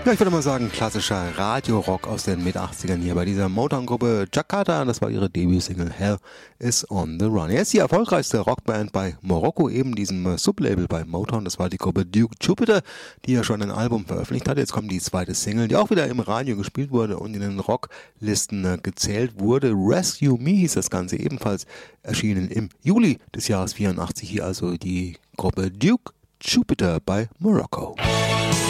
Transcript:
Ja, ich würde mal sagen, klassischer Radio-Rock aus den Mit-80ern hier bei dieser Motown-Gruppe Jakarta. Das war ihre Debütsingle Hell is on the Run. Er ist die erfolgreichste Rockband bei Morocco, eben diesem Sublabel bei Motown. Das war die Gruppe Duke Jupiter, die ja schon ein Album veröffentlicht hat. Jetzt kommt die zweite Single, die auch wieder im Radio gespielt wurde und in den Rocklisten gezählt wurde. Rescue Me hieß das Ganze, ebenfalls erschienen im Juli des Jahres 84. Hier also die Gruppe Duke Jupiter bei Morocco.